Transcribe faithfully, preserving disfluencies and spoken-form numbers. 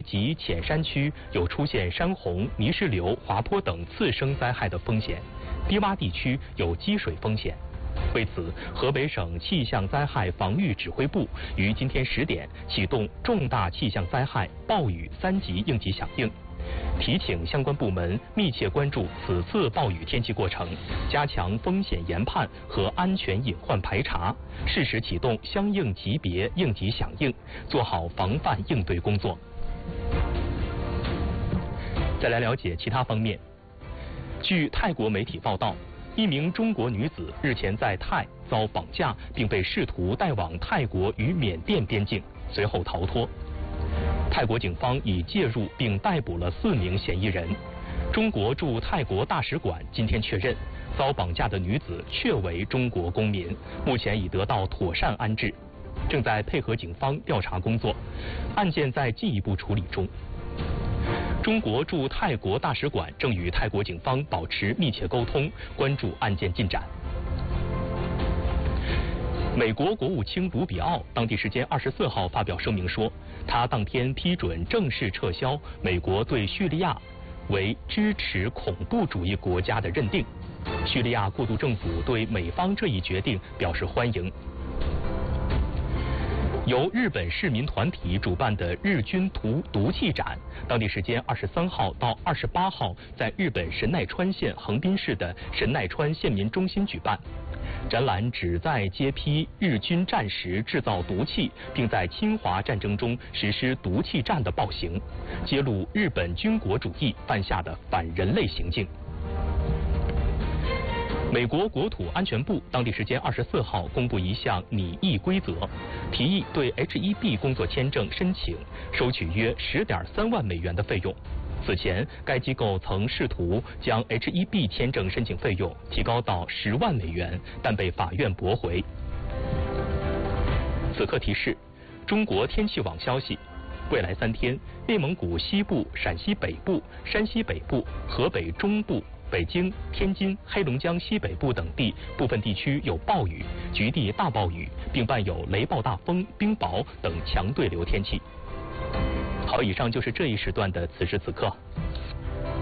及浅山区有出现山洪、泥石流、滑坡等次生灾害的风险，低洼地区有积水风险。为此，河北省气象灾害防御指挥部于今天十点启动重大气象灾害暴雨三级应急响应，提请相关部门密切关注此次暴雨天气过程，加强风险研判和安全隐患排查，适时启动相应级别应急响应，做好防范应对工作。再来了解其他方面。据泰国媒体报道，一名中国女子日前在泰遭绑架，并被试图带往泰国与缅甸边境，随后逃脱。泰国警方已介入并逮捕了四名嫌疑人。中国驻泰国大使馆今天确认，遭绑架的女子确为中国公民，目前已得到妥善安置，正在配合警方调查工作，案件在进一步处理中。中国驻泰国大使馆正与泰国警方保持密切沟通，关注案件进展。美国国务卿卢比奥当地时间二十四号发表声明说，他当天批准正式撤销美国对叙利亚为支持恐怖主义国家的认定。叙利亚过渡政府对美方这一决定表示欢迎。由日本市民团体主办的日军毒毒气展，当地时间二十三号到二十八号在日本神奈川县横滨市的神奈川县民中心举办。展览旨在揭批日军战时制造毒气，并在侵华战争中实施毒气战的暴行，揭露日本军国主义犯下的反人类行径。美国国土安全部当地时间二十四号公布一项拟议规则，提议对 H 一 B 工作签证申请收取约十点三万美元的费用。此前，该机构曾试图将 H 一 B 签证申请费用提高到十万美元，但被法院驳回。此刻提示：中国天气网消息，未来三天，内蒙古西部、陕西北部、山西北部、河北中部、北京、天津、黑龙江西北部等地部分地区有暴雨，局地大暴雨，并伴有雷暴大风、冰雹等强对流天气。好，以上就是这一时段的此时此刻。